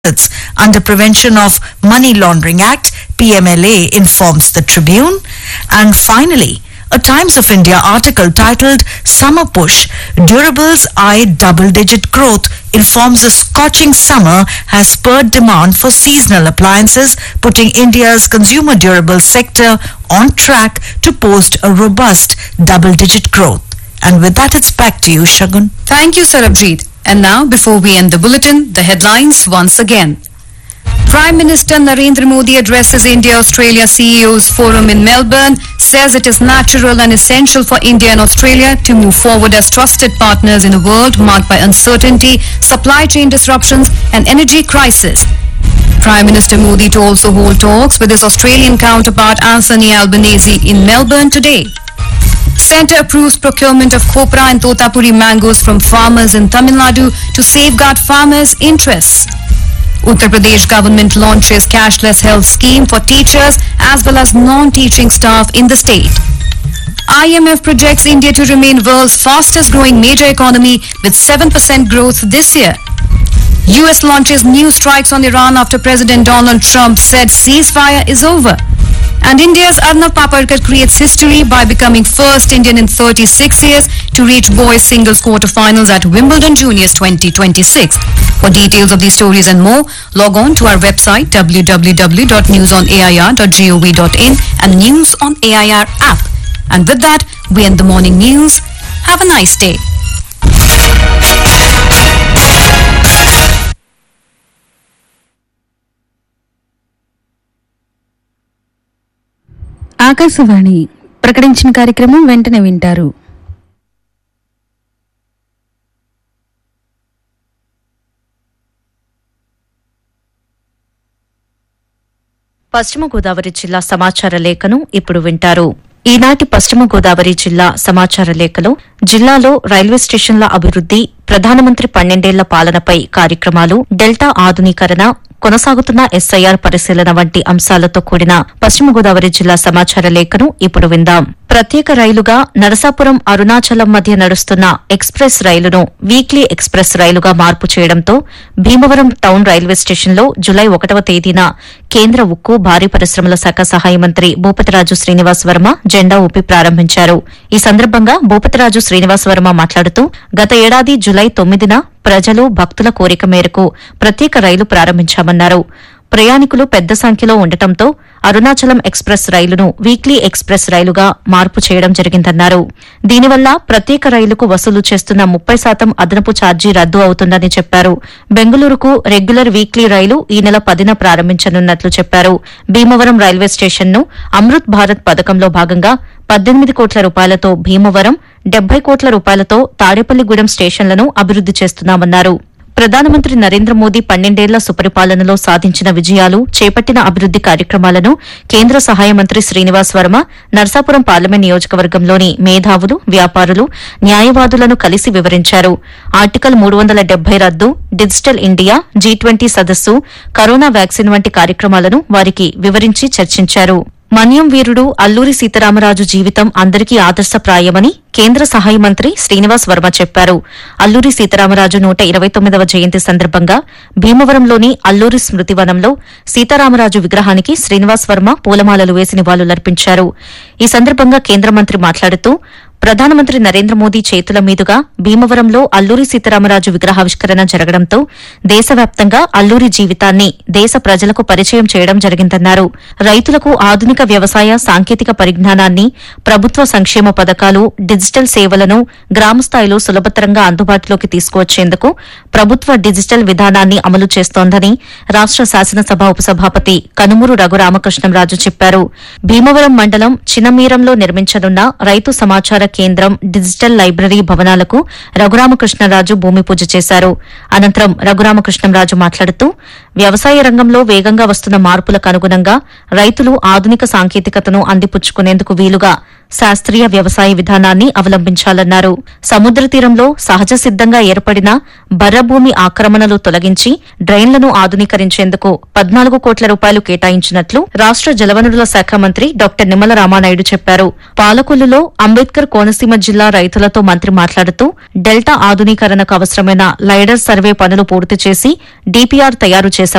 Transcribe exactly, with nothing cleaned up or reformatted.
under Prevention of Money Laundering Act, P M L A, informs the Tribune. And finally, a Times of India article titled Summer Push, Durables Eye Double-Digit Growth, informs the scorching summer has spurred demand for seasonal appliances, putting India's consumer durables sector on track to post a robust double-digit growth. And with that, it's back to you, Shagun. Thank you, Sarabjit. And now, before we end the bulletin, the headlines once again. Prime Minister Narendra Modi addresses India-Australia C E Os Forum in Melbourne, says it is natural and essential for India and Australia to move forward as trusted partners in a world marked by uncertainty, supply chain disruptions and energy crisis. Prime Minister Modi to also hold talks with his Australian counterpart Anthony Albanese in Melbourne today. Centre approves procurement of copra and totapuri mangoes from farmers in Tamil Nadu to safeguard farmers' interests. Uttar Pradesh government launches cashless health scheme for teachers as well as non-teaching staff in the state. I M F projects India to remain world's fastest growing major economy with seven percent growth this year. U S launches new strikes on Iran after President Donald Trump said ceasefire is over. And India's Arnav Paparkar creates history by becoming first Indian in thirty-six years to reach boys singles quarterfinals at Wimbledon Juniors twenty twenty-six. For details of these stories and more, log on to our website w w w dot news on a i r dot gov dot in and News on A I R app. And with that, we end the morning news. Have a nice day. Akashvani ప్రకటించిన కార్యక్రమం వెంటనే వింటారు. పశ్చిమ గోదావరి జిల్లా సమాచార లేఖను ఇప్పుడు వింటారు. ఈనాటి పశ్చిమ గోదావరి జిల్లా సమాచార లేఖలో జిల్లాలో రైల్వే స్టేషన్ల అభివృద్ది, ప్రధానమంత్రి పన్నెండేళ్ల పాలనపై కార్యక్రమాలు, డెల్టా ఆధునీకరణ, కొనసాగుతున్న ఎస్ఐఆర్ పరిశీలన వంటి అంశాలతో కూడిన పశ్చిమ గోదావరి జిల్లా సమాచార లేఖను ఇప్పుడు విందాం. ప్రత్యేక రైలుగా నరసాపురం అరుణాచలం మధ్య నడుస్తున్న ఎక్స్ప్రెస్ రైలును వీక్లీ ఎక్స్ప్రెస్ రైలుగా మార్పు చేయడంతో భీమవరం టౌన్ రైల్వే స్టేషన్లో జులై ఒకటవ తేదీన కేంద్ర ఉక్కు, భారీ పరిశ్రమల శాఖ సహాయ మంత్రి భూపతిరాజు శ్రీనివాస్ వర్మ జెండా ఊపి ప్రారంభించారు. ఈ సందర్భంగా భూపతిరాజు శ్రీనివాస్ వర్మ మాట్లాడుతూ గత ఏడాది జులై తొమ్మిదిన ప్రజలు, భక్తుల కోరిక మేరకు ప్రత్యేక రైలు ప్రారంభించామన్నారు. ప్రయాణికులు పెద్ద సంఖ్యలో ఉండటంతో అరుణాచలం ఎక్స్ప్రెస్ రైలును వీక్లీ ఎక్స్ప్రెస్ రైలుగా మార్పు చేయడం జరిగిందన్నారు. దీనివల్ల ప్రత్యేక రైలుకు వసూలు చేస్తున్న ముప్పై శాతం అదనపు ఛార్జీ రద్దు అవుతుందని చెప్పారు. బెంగళూరుకు రెగ్యులర్ వీక్లీ రైలు ఈ నెల పదిన ప్రారంభించనున్నట్లు చెప్పారు. భీమవరం రైల్వే స్టేషన్ను అమృత్ భారత్ పథకంలో భాగంగా పద్దెనిమిది కోట్ల రూపాయలతో భీమవరం, డెబ్బై కోట్ల రూపాయలతో తాడేపల్లిగూడెం స్టేషన్లను అభివృద్ది చేస్తున్నామన్నారు. ప్రధానమంత్రి నరేంద్ర మోదీ పన్నెండేళ్ల సుపరిపాలనలో సాధించిన విజయాలు, చేపట్టిన అభివృద్ది కార్యక్రమాలను కేంద్ర సహాయ మంత్రి శ్రీనివాస్ వర్మ నర్సాపురం పార్లమెంట్ నియోజకవర్గంలోని మేధావులు, వ్యాపారులు, న్యాయవాదులను కలిసి వివరించారు. ఆర్టికల్ మూడు వందల డెబ్బై రద్దు, డిజిటల్ ఇండియా, జీ ట్వంటీ సదస్సు, కరోనా వ్యాక్సిన్ వంటి కార్యక్రమాలను వారికి వివరించి చర్చించారు. మన్యం వీరుడు అల్లూరి సీతారామరాజు జీవితం అందరికీ ఆదర్శప్రాయమని కేంద్ర సహాయ మంత్రి శ్రీనివాస్ వర్మ చెప్పారు. అల్లూరి సీతారామరాజు నూట ఇరవై తొమ్మిదవ జయంతి సందర్భంగా భీమవరంలోని అల్లూరి స్మృతివనంలో సీతారామరాజు విగ్రహానికి శ్రీనివాస్ వర్మ పూలమాలలు వేసి నివాళులర్పించారు. ఈ సందర్భంగా కేంద్ర మంత్రి మాట్లాడుతూ ప్రధానమంత్రి నరేంద్ర మోదీ చేతుల మీదుగా భీమవరంలో అల్లూరి సీతారామరాజు విగ్రహావిష్కరణ జరగడంతో దేశవ్యాప్తంగా అల్లూరి జీవితాన్ని దేశ ప్రజలకు పరిచయం చేయడం జరిగిందన్నారు. రైతులకు ఆధునిక వ్యవసాయ సాంకేతిక పరిజ్ఞానాన్ని, ప్రభుత్వ సంక్షేమ పథకాలు, డిజిటల్ సేవలను గ్రామస్థాయిలో సులభతరంగా అందుబాటులోకి తీసుకువచ్చేందుకు ప్రభుత్వ డిజిటల్ విధానాన్ని అమలు చేస్తోందని రాష్ట శాసనసభ ఉపసభాపతి కనుమూరు రఘురామకృష్ణంరాజు చెప్పారు. భీమవరం మండలం చిన్నమీరంలో నిర్మించనున్న రైతు సమాచార కేంద్రం, డిజిటల్ లైబ్రరీ భవనాలకు రఘురామకృష్ణరాజు భూమి పూజ చేశారు. అనంతరం రఘురామకృష్ణంరాజు మాట్లాడుతూ వ్యవసాయ రంగంలో వేగంగా వస్తున్న మార్పులకు అనుగుణంగా రైతులు ఆధునిక సాంకేతికతను అందిపుచ్చుకునేందుకు వీలుగా శాస్త్రీయ వ్యవసాయ విధానాన్ని అవలంబించాలన్నారు. సముద్ర తీరంలో సహజ సిద్దంగా ఏర్పడిన బర్రభూమి ఆక్రమణలు తొలగించి డ్రైన్లను ఆధునీకరించేందుకు పద్నాలుగు కోట్ల రూపాయలు కేటాయించినట్లు రాష్ట జలవనరుల శాఖ మంత్రి డాక్టర్ నిమ్మల రామానాయుడు చెప్పారు. పాలకొల్లులో అంబేద్కర్ కోనసీమ జిల్లా రైతులతో మంత్రి మాట్లాడుతూ డెల్టా ఆధునీకరణకు అవసరమైన లైడర్ సర్వే పనులు పూర్తి చేసి డీపీఆర్ తయారు చేశారు